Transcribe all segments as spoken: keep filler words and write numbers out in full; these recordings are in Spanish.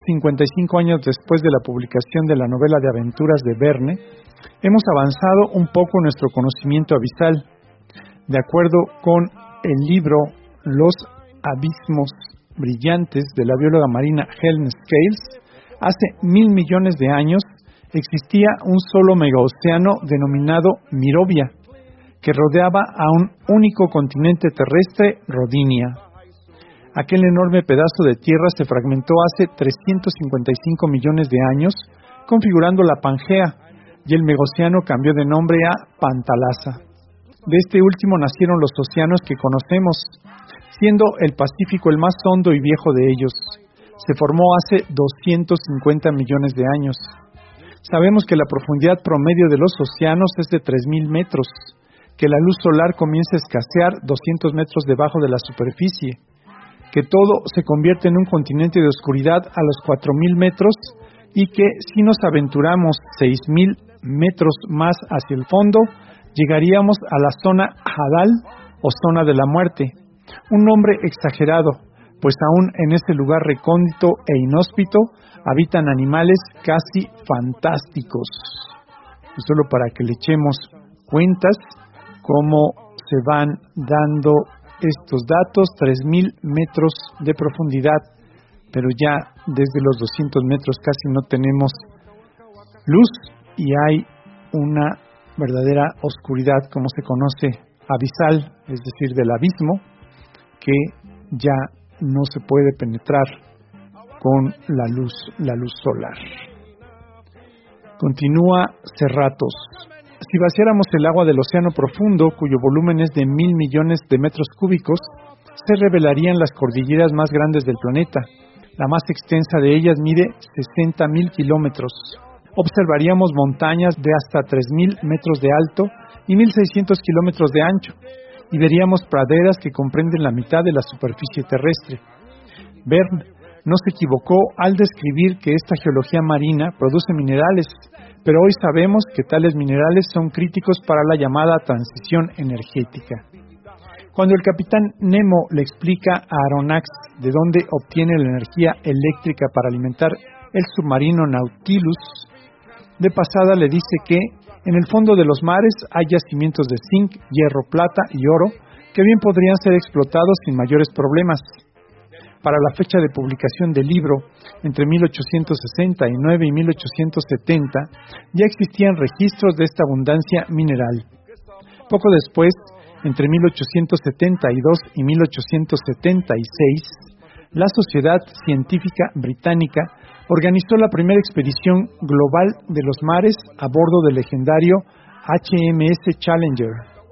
cincuenta y cinco años después de la publicación de la novela de aventuras de Verne, hemos avanzado un poco en nuestro conocimiento abisal. De acuerdo con el libro Los abismos brillantes de la bióloga marina Helen Scales, hace mil millones de años existía un solo megaocéano denominado Mirovia, que rodeaba a un único continente terrestre, Rodinia. Aquel enorme pedazo de tierra se fragmentó hace trescientos cincuenta y cinco millones de años, configurando la Pangea, y el megaocéano cambió de nombre a Pantalasa. De este último nacieron los océanos que conocemos, siendo el Pacífico el más hondo y viejo de ellos. Se formó hace doscientos cincuenta millones de años. Sabemos que la profundidad promedio de los océanos es de tres mil metros, que la luz solar comienza a escasear doscientos metros debajo de la superficie, que todo se convierte en un continente de oscuridad a los cuatro mil metros y que si nos aventuramos seis mil metros más hacia el fondo, llegaríamos a la zona Hadal o zona de la muerte, un nombre exagerado, pues aún en este lugar recóndito e inhóspito habitan animales casi fantásticos. Y solo para que le echemos cuentas cómo se van dando estos datos, tres mil metros de profundidad, pero ya desde los doscientos metros casi no tenemos luz y hay una verdadera oscuridad, como se conoce, abisal, es decir, del abismo, que ya no se puede penetrar con la luz, la luz solar. Continúa Serratos. Si vaciáramos el agua del océano profundo, cuyo volumen es de mil millones de metros cúbicos, se revelarían las cordilleras más grandes del planeta. La más extensa de ellas mide sesenta mil kilómetros. Observaríamos montañas de hasta tres mil metros de alto y mil seiscientos kilómetros de ancho, y veríamos praderas que comprenden la mitad de la superficie terrestre. Verne no se equivocó al describir que esta geología marina produce minerales, pero hoy sabemos que tales minerales son críticos para la llamada transición energética. Cuando el capitán Nemo le explica a Aronnax de dónde obtiene la energía eléctrica para alimentar el submarino Nautilus, de pasada le dice que en el fondo de los mares hay yacimientos de zinc, hierro, plata y oro que bien podrían ser explotados sin mayores problemas. Para la fecha de publicación del libro, entre mil ochocientos sesenta y nueve y mil ochocientos setenta, ya existían registros de esta abundancia mineral. Poco después, entre mil ochocientos setenta y dos y mil ochocientos setenta y seis, la Sociedad Científica Británica organizó la primera expedición global de los mares a bordo del legendario H M S Challenger.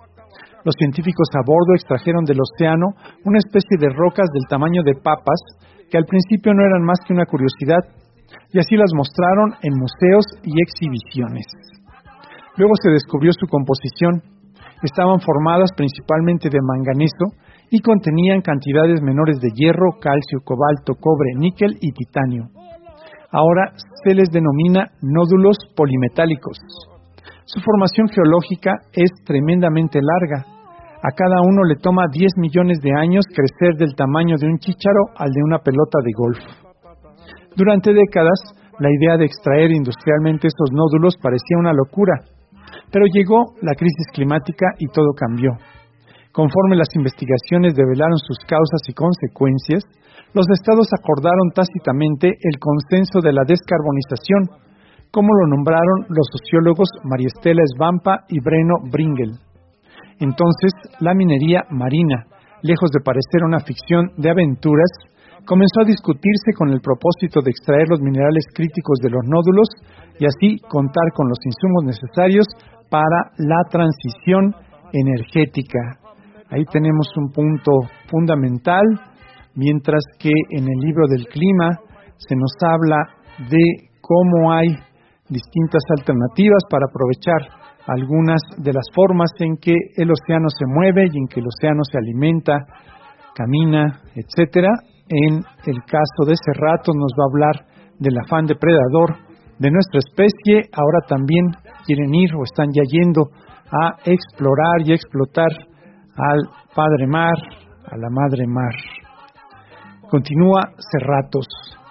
Los científicos a bordo extrajeron del océano una especie de rocas del tamaño de papas que al principio no eran más que una curiosidad, y así las mostraron en museos y exhibiciones. Luego se descubrió su composición. Estaban formadas principalmente de manganeso y contenían cantidades menores de hierro, calcio, cobalto, cobre, níquel y titanio. Ahora se les denomina nódulos polimetálicos. Su formación geológica es tremendamente larga. A cada uno le toma diez millones de años crecer del tamaño de un chícharo al de una pelota de golf. Durante décadas, la idea de extraer industrialmente estos nódulos parecía una locura, pero llegó la crisis climática y todo cambió. Conforme las investigaciones develaron sus causas y consecuencias, los estados acordaron tácitamente el consenso de la descarbonización, como lo nombraron los sociólogos María Estela Svampa y Breno Bringel. Entonces, la minería marina, lejos de parecer una ficción de aventuras, comenzó a discutirse con el propósito de extraer los minerales críticos de los nódulos y así contar con los insumos necesarios para la transición energética. Ahí tenemos un punto fundamental, mientras que en el libro del clima se nos habla de cómo hay distintas alternativas para aprovechar algunas de las formas en que el océano se mueve y en que el océano se alimenta, camina, etcétera. En el caso de Serratos nos va a hablar del afán depredador de nuestra especie. Ahora también quieren ir o están ya yendo a explorar y explotar al padre mar, a la madre mar. Continúa Serratos.